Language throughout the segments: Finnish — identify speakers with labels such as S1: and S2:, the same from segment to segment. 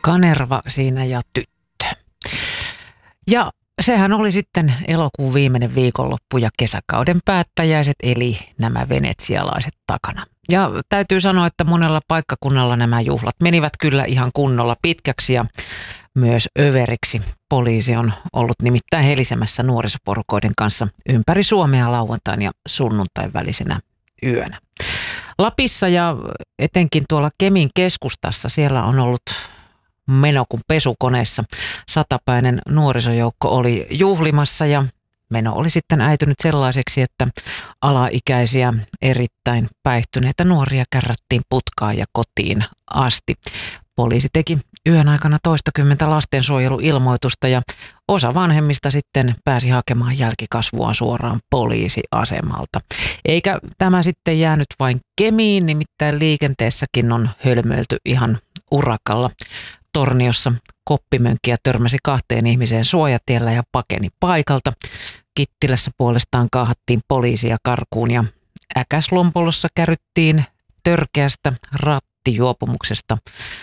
S1: Kanerva siinä ja tyttö. Ja sehän oli sitten elokuun viimeinen viikonloppu ja kesäkauden päättäjäiset, eli nämä venetsialaiset takana. Ja täytyy sanoa, että monella paikkakunnalla nämä juhlat menivät kyllä ihan kunnolla pitkäksi ja myös överiksi. Poliisi on ollut nimittäin helisemässä nuorisoporukoiden kanssa ympäri Suomea lauantain ja sunnuntain välisenä yönä. Lapissa ja etenkin tuolla Kemin keskustassa siellä on ollut meno kuin pesukoneessa. Satapäinen nuorisojoukko oli juhlimassa ja meno oli sitten äitynyt sellaiseksi, että alaikäisiä erittäin päihtyneitä nuoria kärrättiin putkaan ja kotiin asti. Poliisi teki yön aikana toistakymmentä lastensuojeluilmoitusta ja osa vanhemmista sitten pääsi hakemaan jälkikasvua suoraan poliisiasemalta. Eikä tämä sitten jäänyt vain Kemiin, nimittäin liikenteessäkin on hölmöilty ihan urakalla. Torniossa koppimönkkiä törmäsi 2 ihmiseen suojatiellä ja pakeni paikalta. Kittilässä puolestaan kaahattiin poliisia karkuun ja Äkäslompolossa käryttiin törkeästä rattijuopumuksesta.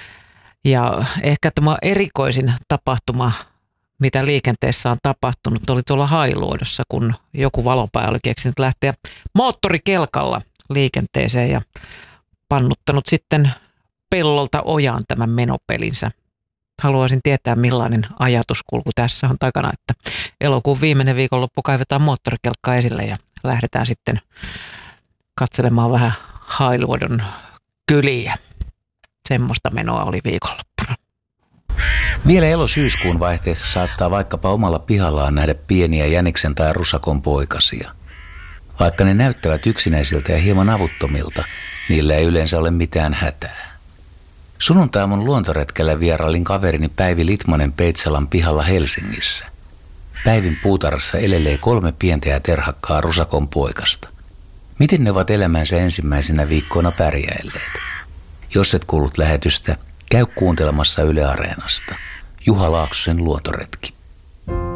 S1: Ja ehkä tämä erikoisin tapahtuma, mitä liikenteessä on tapahtunut, oli tuolla Hailuodossa, kun joku valopää oli keksinyt lähteä moottorikelkalla liikenteeseen ja pannuttanut sitten pellolta ojaan tämän menopelinsä. Haluaisin tietää, millainen ajatuskulku tässä on takana, että elokuun viimeinen viikonloppu kaivetaan moottorikelkkaa esille ja lähdetään sitten katselemaan vähän Hailuodon kyliä. Semmoista menoa oli viikonloppuna.
S2: Vielä elo-syyskuun vaihteessa saattaa vaikkapa omalla pihallaan nähdä pieniä jäniksen tai rusakon poikasia. Vaikka ne näyttävät yksinäisiltä ja hieman avuttomilta, niillä ei yleensä ole mitään hätää. Sunnuntaiaamun luontoretkellä vierailin kaverini Päivi Litmanen Peitsalan pihalla Helsingissä. Päivin puutarhassa elelee 3 pientä ja terhakkaa rusakon poikasta. Miten ne ovat elämänsä ensimmäisenä viikkoina pärjäilleet? Jos et kuullut lähetystä, käy kuuntelemassa Yle Areenasta. Juha Laaksosen luontoretki.